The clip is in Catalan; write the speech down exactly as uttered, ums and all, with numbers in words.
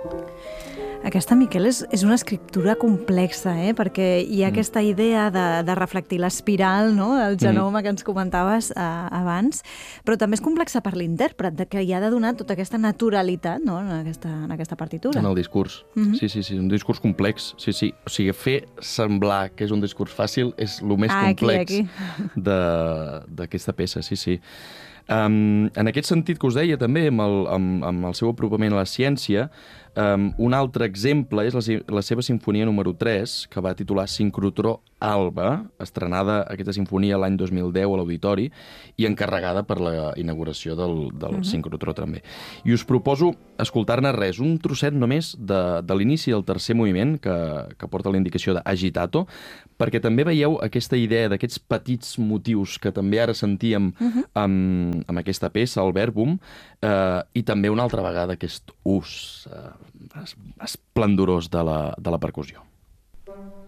Aquesta, Miquel, és, és una escriptura complexa, eh? Perquè hi ha mm. aquesta idea de, de reflectir l'espiral, no?, del genoma mm. que ens comentaves eh, abans, però també és complexa per l'intèrpret, que hi ha de donar tota aquesta naturalitat, no?, en aquesta, en aquesta partitura. En el discurs. Mm-hmm. Sí, sí, sí, un discurs complex. Sí, sí. O sigui, fer semblar que és un discurs fàcil és el més ah, complex aquí, aquí. d'aquesta peça, sí, sí. Um, en aquest sentit que us deia també, amb el, amb, amb el seu apropament a la ciència, um, un altre exemple és la, la seva sinfonia número tres, que va titular Sincrotró Alba, estrenada aquesta sinfonia l'any dos mil deu a l'Auditori i encarregada per la inauguració del, del uh-huh. sincrotró també. I us proposo escoltar-ne res, un trosset només de, de l'inici del tercer moviment, que, que porta la indicació d'agitato, perquè també veieu aquesta idea d'aquests petits motius que també ara sentíem uh-huh. amb, amb aquesta peça, el Verbum, eh, i també una altra vegada aquest ús eh, esplendorós de la, de la percussió.